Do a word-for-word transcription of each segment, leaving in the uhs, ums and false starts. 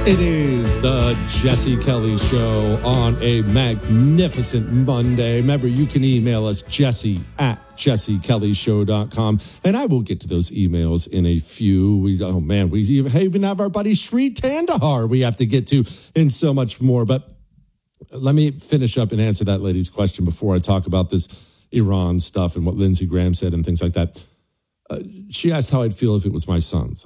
It is the Jesse Kelly Show on a magnificent Monday. Remember, you can email us, Jesse at jesse kelly show dot com, and I will get to those emails in a few. We, oh, man, we even have our buddy Sri Tandahar we have to get to, and so much more. But let me finish up and answer that lady's question before I talk about this Iran stuff and what Lindsey Graham said and things like that. Uh, she asked how I'd feel if it was my sons.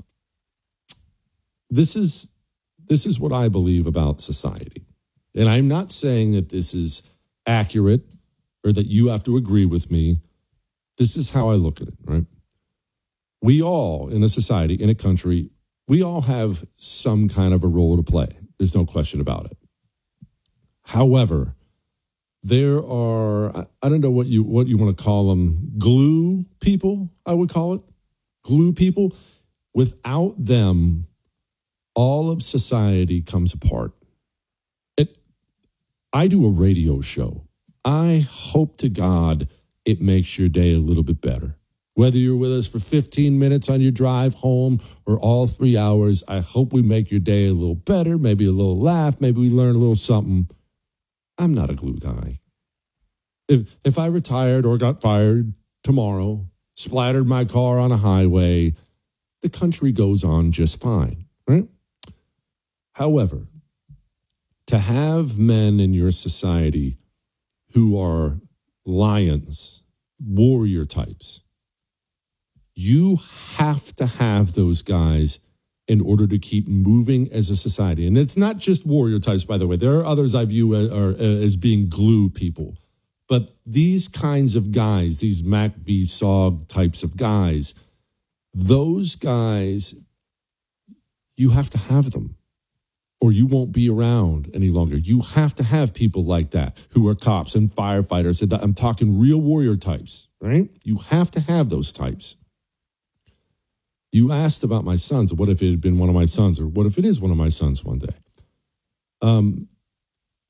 This is... This is what I believe about society. And I'm not saying that this is accurate or that you have to agree with me. This is how I look at it, right? We all, in a society, in a country, we all have some kind of a role to play. There's no question about it. However, there are, I don't know what you what you want to call them, glue people, I would call it. Glue people. Without them, all of society comes apart. It, I do a radio show. I hope to God it makes your day a little bit better. Whether you're with us for fifteen minutes on your drive home or all three hours, I hope we make your day a little better, maybe a little laugh, maybe we learn a little something. I'm not a glue guy. If, if I retired or got fired tomorrow, splattered my car on a highway, the country goes on just fine, right? However, to have men in your society who are lions, warrior types, you have to have those guys in order to keep moving as a society. And it's not just warrior types, by the way. There are others I view as, are, as being glue people. But these kinds of guys, these Mac V. Sog types of guys, those guys, you have to have them, or you won't be around any longer. You have to have people like that who are cops and firefighters. I'm talking real warrior types, right? You have to have those types. You asked about my sons. What if it had been one of my sons, or what if it is one of my sons one day? Um,